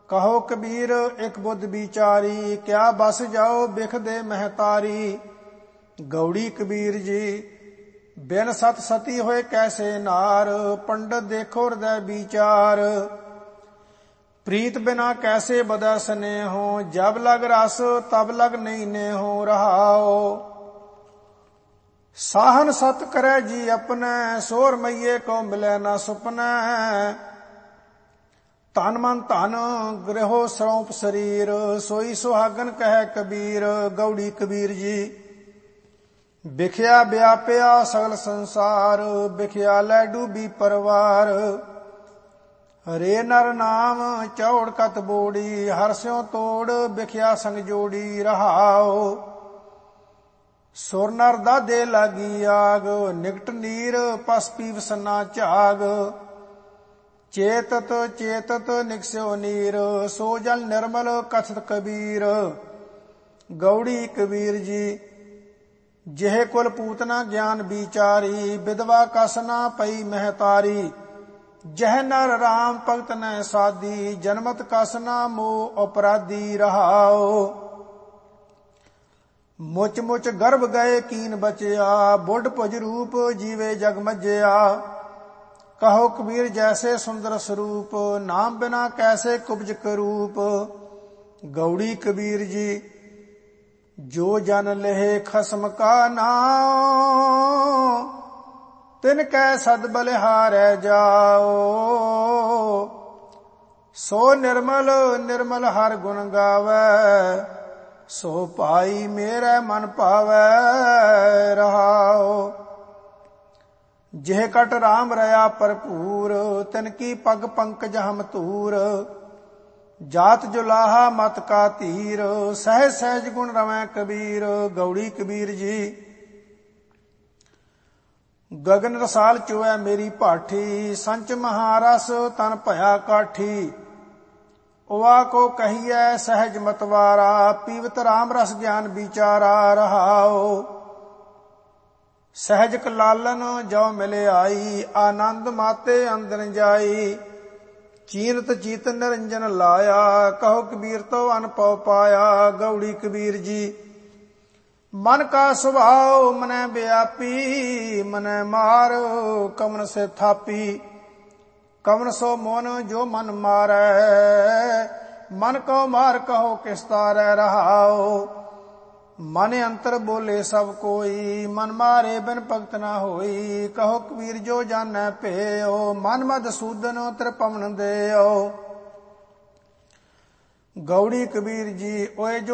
कहो कबीर एक बुध विचारी, क्या बस जाओ बिख दे महतारी। गौड़ी कबीर जी बिन सत सती होए कैसे नार, पंडित देखो हृदय विचार। प्रीत बिना कैसे बदै स्नेहो, जब लग रस तब लग नहीं नेहो रहाओ। साहन सत करे जी अपने, सोर मैये को मिले न सुपने। तन मन धन गृहो सौंप शरीर, सोई सुहागन कह कबीर। गौड़ी कबीर जी बिख्या व्याप्या सगल संसार, बिख्या लै डूबी परवार। हरे नर नाम चौड़ कत बोड़ी, हर स्यों तोड़ बिख्या संग जोड़ी रहाओ। सुर नर दादे लागी आग, निकट नीर पस पीव सन्ना झाग। चेतत चेतत निकस्यो नीर, सो जल निर्मल कथत कबीर। गौड़ी कबीर जी जेह कुल पूतना ज्ञान विचारी, विधवा कस ना पई महतारी। जह नर राम भगत न साधी, जन्मत कस ना मोह अपराधी रहाओ। मुच मुच गर्भ गए कीन बचया, बुढ़ पुज रूप जीवे जग मज्जया। कहो कबीर जैसे सुंदर स्वरूप, नाम बिना कैसे कुब्ज करूप। गौड़ी कबीर जी जो जन लेहे खसम का नाम, तिनकै सद बलिहारै जाओ। सो निर्मल निर्मल हर गुण गावै, सो पाई मेरे मन पावै रहाओ। जेह कट राम रया भरपूर, तिनकी पग पंकज हम तूर। जात जुलाहा मत का धीर, सहज सहज गुण रवै कबीर। गौड़ी कबीर जी गगन रसाल चोए मेरी भाठी, संच महारस तन भया काठी। उवा को कहिए सहज मतवारा, पीवत राम रस ज्ञान विचारा रहाओ। सहज कलालन जो मिले आई, आनंद माते अंदर जाई। चीनत चीत निरंजन लाया, कहो कबीर तो अनपव पाया। गौड़ी कबीर जी मन का स्वभाव मनै व्यापी, मनै मार कवन से थापी। कवन सो मोन जो मन मारै, मन को मार कहो किस तारै रहाओ। मन अंतर बोले सब कोई, मन मारे बिन भगत न होई। कहो कबीर जो जानै पेओ, मन मद सूदन त्रिपवन देओ। गौड़ी कबीर जी ओए जो